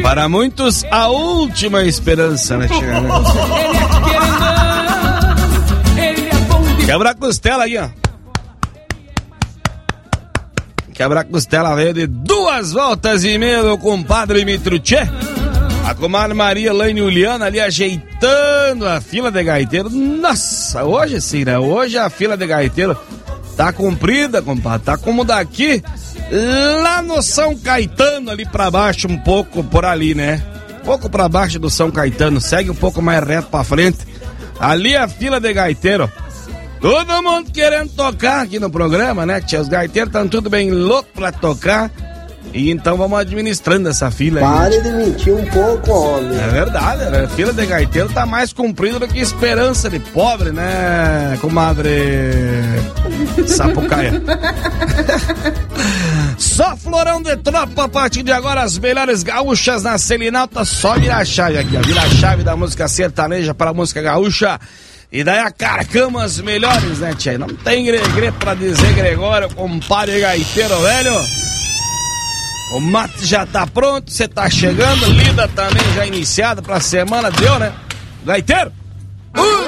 Para muitos, a última esperança, né, tia? Quebra a costela aí, ó. Quebra a costela veio de 2 voltas e meia do compadre Mitruchê. A comadre Maria Laine Juliana ali ajeitando a fila de gaiteiro. Nossa, hoje sim, né? Hoje a fila de gaiteiro tá comprida, compadre. Tá como daqui, lá no São Caetano, ali pra baixo, um pouco por ali, né? Um pouco pra baixo do São Caetano. Segue um pouco mais reto pra frente. Ali a fila de gaiteiro. Todo mundo querendo tocar aqui no programa, né? Os gaiteiros estão tudo bem loucos pra tocar. E então vamos administrando essa fila aí. Pare de mentir um pouco, homem. É verdade, né? A fila de gaiteiro tá mais comprida do que esperança de pobre, né, comadre Sapucaia? Só florão de tropa a partir de agora, as melhores gaúchas na Selinalta. Só virar a chave aqui, ó. Virar a chave da música sertaneja para a música gaúcha. E daí acarcamos as melhores, né, tia? Não tem gregre pra dizer Gregório, compadre gaiteiro velho. O mate já tá pronto, você tá chegando, lida também já iniciada pra semana, deu, né? Gaiteiro!